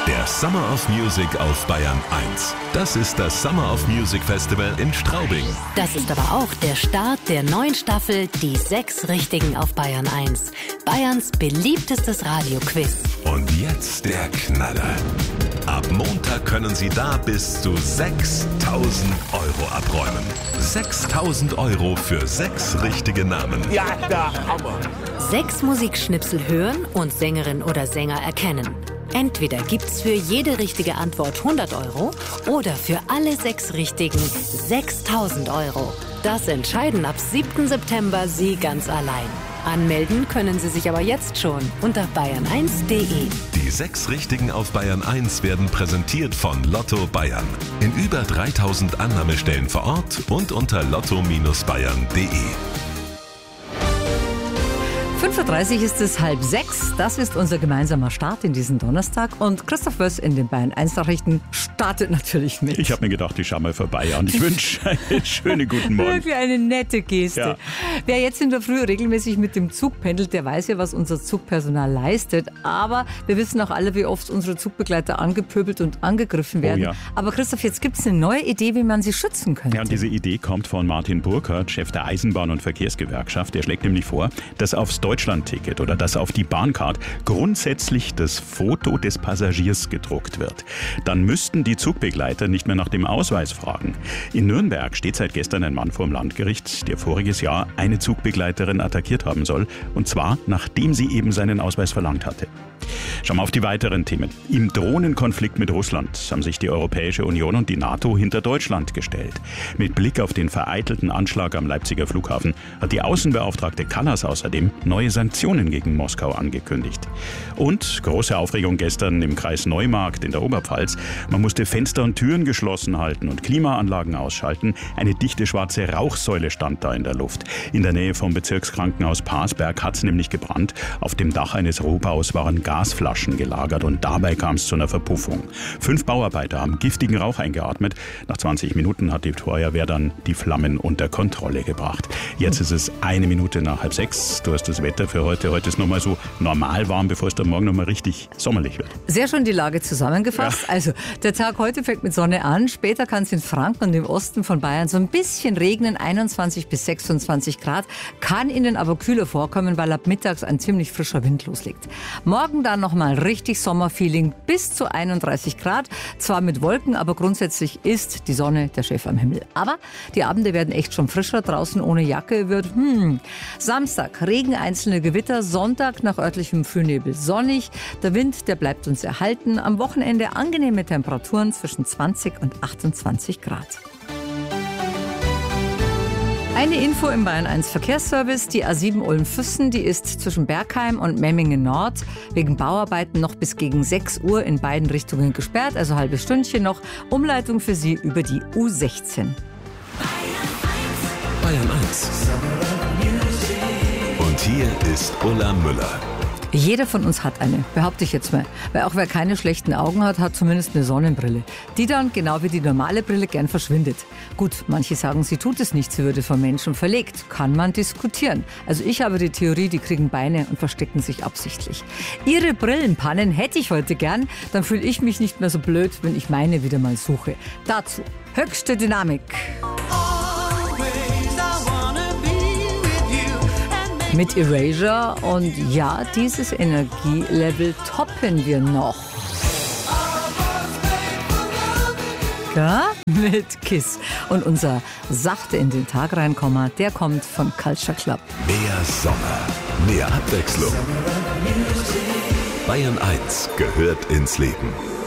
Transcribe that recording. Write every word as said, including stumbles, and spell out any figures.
Der Summer of Music auf Bayern eins. Das ist das Summer of Music Festival in Straubing. Das ist aber auch der Start der neuen Staffel Die sechs Richtigen auf Bayern eins. Bayerns beliebtestes Radioquiz. Und jetzt der Knaller. Ab Montag können Sie da bis zu sechstausend Euro abräumen. sechstausend Euro für sechs richtige Namen. Ja, der Hammer. Sechs Musikschnipsel hören und Sängerin oder Sänger erkennen. Entweder gibt's für jede richtige Antwort hundert Euro oder für alle sechs Richtigen sechstausend Euro. Das entscheiden ab siebten September Sie ganz allein. Anmelden können Sie sich aber jetzt schon unter bayern eins punkt de. Die sechs Richtigen auf Bayern eins werden präsentiert von Lotto Bayern. In über dreitausend Annahmestellen vor Ort und unter lotto Bindestrich bayern punkt de. fünf Uhr dreißig ist es halb sechs. Das ist unser gemeinsamer Start in diesen Donnerstag. Und Christoph Wöss in den Bayern eins Nachrichten startet natürlich mit. Ich habe mir gedacht, ich schaue mal vorbei und ich wünsche einen schönen guten Morgen. Wirklich eine nette Geste. Ja. Wer jetzt in der Früh regelmäßig mit dem Zug pendelt, der weiß ja, was unser Zugpersonal leistet. Aber wir wissen auch alle, wie oft unsere Zugbegleiter angepöbelt und angegriffen werden. Oh ja. Aber Christoph, jetzt gibt es eine neue Idee, wie man sie schützen könnte. Ja, und diese Idee kommt von Martin Burkhardt, Chef der Eisenbahn- und Verkehrsgewerkschaft. Der schlägt nämlich vor, dass aufs Deutschlandticket oder dass auf die Bahncard grundsätzlich das Foto des Passagiers gedruckt wird. Dann müssten die Zugbegleiter nicht mehr nach dem Ausweis fragen. In Nürnberg steht seit gestern ein Mann vor dem Landgericht, der voriges Jahr eine Zugbegleiterin attackiert haben soll. Und zwar, nachdem sie eben seinen Ausweis verlangt hatte. Schauen wir auf die weiteren Themen. Im Drohnenkonflikt mit Russland haben sich die Europäische Union und die NATO hinter Deutschland gestellt. Mit Blick auf den vereitelten Anschlag am Leipziger Flughafen hat die Außenbeauftragte Kallas außerdem neue Sanktionen gegen Moskau angekündigt. Und große Aufregung gestern im Kreis Neumarkt in der Oberpfalz. Man musste Fenster und Türen geschlossen halten und Klimaanlagen ausschalten. Eine dichte schwarze Rauchsäule stand da in der Luft. In der Nähe vom Bezirkskrankenhaus Parsberg hat es nämlich gebrannt. Auf dem Dach eines Rohbaus waren Gasflaschen gelagert und dabei kam es zu einer Verpuffung. Fünf Bauarbeiter haben giftigen Rauch eingeatmet. Nach zwanzig Minuten hat die Feuerwehr dann die Flammen unter Kontrolle gebracht. Jetzt ist es eine Minute nach halb sechs. Du hast das Wetter für heute. Heute ist nochmal so normal warm, bevor es dann morgen nochmal richtig sommerlich wird. Sehr schön die Lage zusammengefasst. Ja. Also der Tag heute fängt mit Sonne an. Später kann es in Franken und im Osten von Bayern so ein bisschen regnen. einundzwanzig bis sechsundzwanzig Grad. Kann ihnen aber kühler vorkommen, weil ab mittags ein ziemlich frischer Wind loslegt. Morgen dann nochmal richtig Sommerfeeling bis zu einunddreißig Grad. Zwar mit Wolken, aber grundsätzlich ist die Sonne der Chef am Himmel. Aber die Abende werden echt schon frischer. Draußen ohne Jacke wird hm. Samstag Regen, einzelne Gewitter. Sonntag nach örtlichem Frühnebel sonnig. Der Wind, der bleibt uns erhalten. Am Wochenende angenehme Temperaturen zwischen zwanzig und achtundzwanzig Grad. Eine Info im Bayern eins Verkehrsservice. Die A sieben Ulm-Füssen, die ist zwischen Bergheim und Memmingen Nord wegen Bauarbeiten noch bis gegen sechs Uhr in beiden Richtungen gesperrt. Also halbes Stündchen noch. Umleitung für Sie über die U sechzehn. Bayern eins. Und hier ist Ulla Müller. Jeder von uns hat eine, behaupte ich jetzt mal. Weil auch wer keine schlechten Augen hat, hat zumindest eine Sonnenbrille. Die dann, genau wie die normale Brille, gern verschwindet. Gut, manche sagen, sie tut es nicht, sie würde vom Menschen verlegt. Kann man diskutieren. Also ich habe die Theorie, die kriegen Beine und verstecken sich absichtlich. Ihre Brillenpannen hätte ich heute gern. Dann fühle ich mich nicht mehr so blöd, wenn ich meine wieder mal suche. Dazu höchste Dynamik. Mit Erasure und ja, dieses Energielevel toppen wir noch. Ja, mit Kiss. Und unser sachte in den Tag reinkommen, der kommt von Culture Club. Mehr Sommer, mehr Abwechslung. Bayern eins gehört ins Leben.